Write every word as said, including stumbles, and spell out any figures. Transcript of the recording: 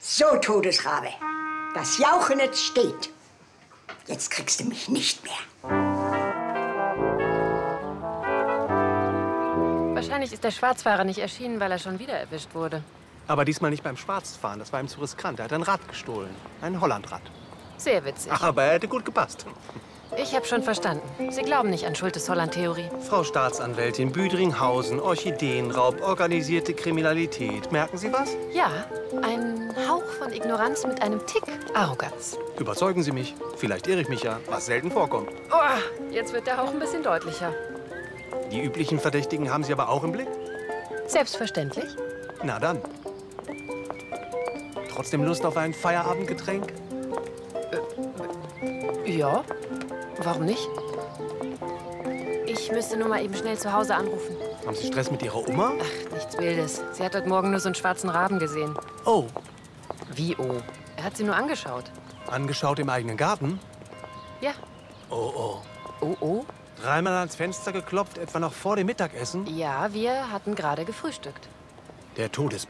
So, Todesrabe, das Jauchenetz steht. Jetzt kriegst du mich nicht mehr. Wahrscheinlich ist der Schwarzfahrer nicht erschienen, weil er schon wieder erwischt wurde. Aber diesmal nicht beim Schwarzfahren, das war ihm zu riskant. Er hat ein Rad gestohlen, ein Hollandrad. Sehr witzig. Ach, aber er hätte gut gepasst. Ich habe schon verstanden. Sie glauben nicht an Schultes-Holland-Theorie. Frau Staatsanwältin, Büdringhausen, Orchideenraub, organisierte Kriminalität. Merken Sie was? Ja, ein Hauch von Ignoranz mit einem Tick Arroganz. Überzeugen Sie mich. Vielleicht irre ich mich ja, was selten vorkommt. Oh, jetzt wird der Hauch ein bisschen deutlicher. Die üblichen Verdächtigen haben Sie aber auch im Blick? Selbstverständlich. Na dann. Trotzdem Lust auf ein Feierabendgetränk? Ja, warum nicht? Ich müsste nur mal eben schnell zu Hause anrufen. Haben Sie Stress mit Ihrer Oma? Ach, nichts Wildes. Sie hat heute Morgen nur so einen schwarzen Raben gesehen. Oh. Wie oh? Er hat sie nur angeschaut. Angeschaut im eigenen Garten? Ja. Oh, oh. Oh, oh? Dreimal ans Fenster geklopft, etwa noch vor dem Mittagessen? Ja, wir hatten gerade gefrühstückt. Der Todesbiss.